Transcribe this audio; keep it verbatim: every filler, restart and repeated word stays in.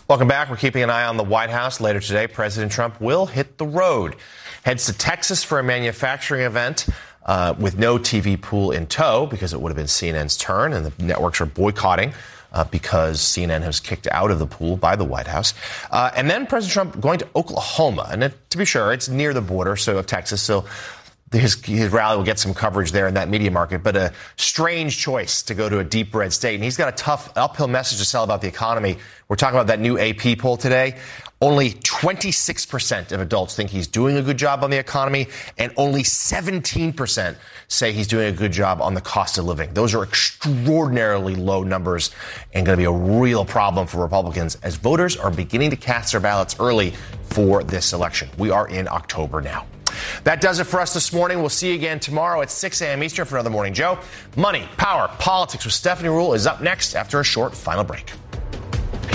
Welcome back. We're keeping an eye on the White House. Later today, President Trump will hit the road. Heads to Texas for a manufacturing event uh, with no T V pool in tow because it would have been C N N's turn, and the networks are boycotting uh, because C N N has kicked out of the pool by the White House. Uh, and then President Trump going to Oklahoma. And it, to be sure, it's near the border so of Texas, so His, his rally will get some coverage there in that media market, but a strange choice to go to a deep red state. And he's got a tough uphill message to sell about the economy. We're talking about that new A P poll today. Only twenty-six percent of adults think he's doing a good job on the economy, and only seventeen percent say he's doing a good job on the cost of living. Those are extraordinarily low numbers and going to be a real problem for Republicans as voters are beginning to cast their ballots early for this election. We are in October now. That does it for us this morning. We'll see you again tomorrow at six a.m. Eastern for another Morning Joe. Money, Power, Politics with Stephanie Ruhle is up next after a short final break.